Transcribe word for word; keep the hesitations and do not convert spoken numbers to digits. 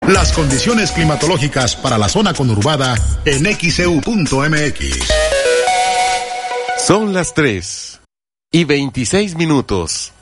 Las condiciones climatológicas para la zona conurbada en X E U punto M X. Son las tres y veintiséis minutos.